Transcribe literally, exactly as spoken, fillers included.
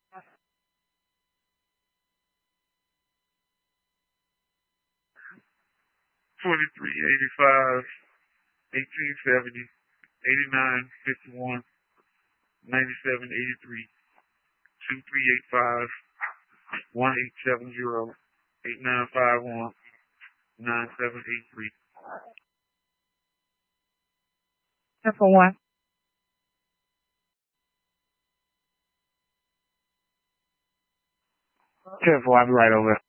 twenty-three eighty-five, eighteen seventy, eighty-nine fifty-one, ninety-seven eighty-three, two three eight five, one eight seven zero, eight nine five one, nine seven eight three. ten for one. ten for, I'll be right over.